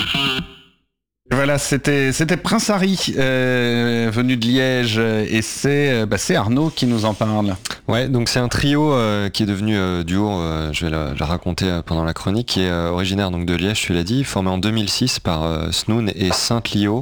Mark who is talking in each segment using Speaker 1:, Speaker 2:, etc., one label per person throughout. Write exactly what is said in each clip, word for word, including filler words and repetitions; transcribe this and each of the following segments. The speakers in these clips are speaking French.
Speaker 1: Voilà, c'était c'était Prince Harry, euh, venu de Liège, et c'est bah, c'est Arnaud qui nous en parle.
Speaker 2: Ouais, donc c'est un trio euh, qui est devenu euh, duo, euh, je vais le, le raconter euh, pendant la chronique, qui est euh, originaire donc de Liège, tu l'as dit, formé en deux mille six par euh, Snoon et Saint-Lio.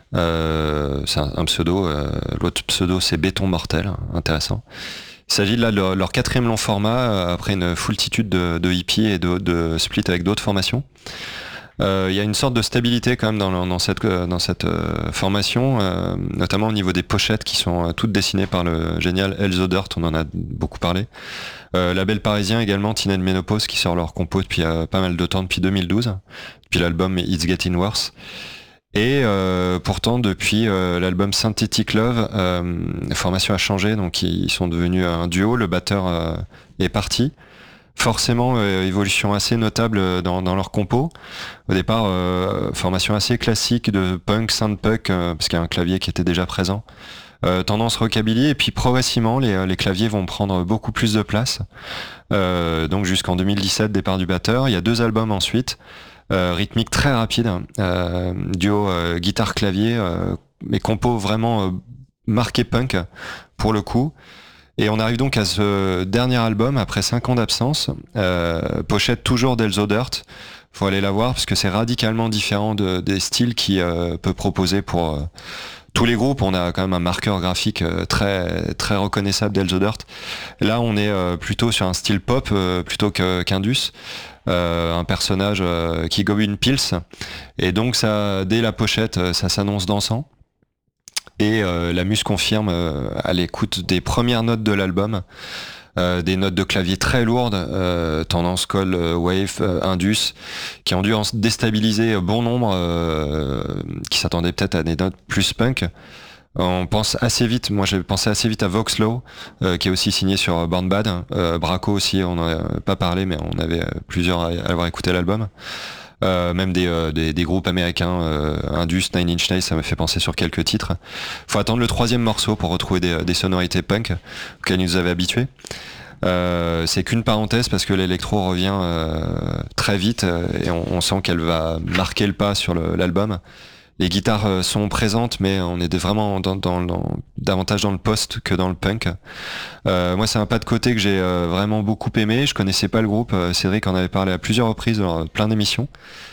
Speaker 2: Euh, c'est un, un pseudo, euh, l'autre pseudo c'est Béton Mortel, intéressant. Il s'agit de, là, de leur, leur quatrième long format, euh, après une foultitude de, de hippies et de, de splits avec d'autres formations. Il euh, y a une sorte de stabilité quand même dans, le, dans cette, dans cette euh, formation, euh, notamment au niveau des pochettes qui sont euh, toutes dessinées par le génial Elzo Dirt, on en a beaucoup parlé. Euh, label parisien également, Teenage Menopause, qui sort leur compo depuis euh, pas mal de temps, depuis deux mille douze, depuis l'album It's Getting Worse. Et euh, pourtant, depuis euh, l'album Synthetic Love, euh, la formation a changé, donc ils sont devenus un duo, le batteur euh, est parti. Forcément, euh, évolution assez notable dans, dans leur compo. Au départ, euh, formation assez classique de punk, synth-punk, euh, parce qu'il y a un clavier qui était déjà présent. Euh, tendance rockabilly, et puis progressivement, les, les claviers vont prendre beaucoup plus de place. Euh, donc jusqu'en deux mille dix-sept, départ du batteur. Il y a deux albums ensuite, euh, rythmique très rapide, euh, duo euh, guitare-clavier, euh, mais compo vraiment euh, marqué punk pour le coup. Et on arrive donc à ce dernier album après cinq ans d'absence, euh, pochette toujours d'Elzo Dirt. Faut aller la voir parce que c'est radicalement différent de, des styles qu'il euh, peut proposer pour euh, tous les groupes. On a quand même un marqueur graphique euh, très très reconnaissable d'Elzo Dirt. Là, on est euh, plutôt sur un style pop euh, plutôt que, qu'Indus. Euh, un personnage euh, qui gobe une pils. Et donc ça, dès la pochette, ça s'annonce dansant. Et euh, la muse confirme euh, à l'écoute des premières notes de l'album, euh, des notes de clavier très lourdes, euh, tendance call, euh, wave, euh, indus, qui ont dû en déstabiliser bon nombre, euh, qui s'attendaient peut-être à des notes plus punk. On pense assez vite, moi j'ai pensé assez vite à Voxlow, euh, qui est aussi signé sur Born Bad, euh, Braco aussi, on n'en a pas parlé, mais on avait plusieurs à avoir écouté l'album. Euh, même des, euh, des, des groupes américains, euh, Indus, Nine Inch Nails, ça m'a fait penser sur quelques titres. Faut attendre le troisième morceau pour retrouver des, des sonorités punk auxquelles ils nous avaient habitués. Euh, c'est qu'une parenthèse parce que l'électro revient euh, très vite euh, et on, on sent qu'elle va marquer le pas sur le, l'album. Les guitares euh, sont présentes, mais on est vraiment dans, dans, dans, davantage dans le post que dans le punk. Euh, moi, c'est un pas de côté que j'ai euh, vraiment beaucoup aimé. Je connaissais pas le groupe. Euh, Cédric en avait parlé à plusieurs reprises dans plein d'émissions.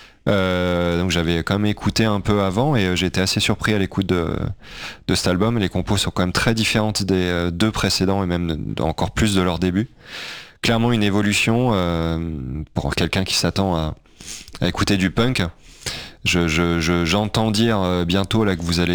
Speaker 2: Euh, donc j'avais quand même écouté un peu avant et euh, j'ai été assez surpris à l'écoute de, de cet album. Les compos sont quand même très différentes des euh, deux précédents et même de, encore plus de leur début. Clairement une évolution euh, pour quelqu'un qui s'attend à, à écouter du punk. Je, je, je, j'entends dire bientôt là que vous allez